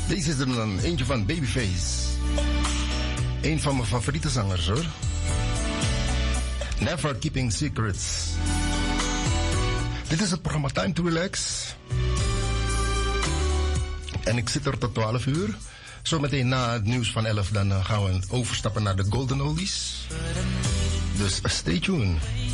Deze is er dan eentje van Babyface. Een van mijn favoriete zangers hoor. Never Keeping Secrets. Dit is het programma Time to Relax. En ik zit er tot 12 uur. Zometeen na het nieuws van 11 dan gaan we overstappen naar de Golden Oldies. Dus stay tuned.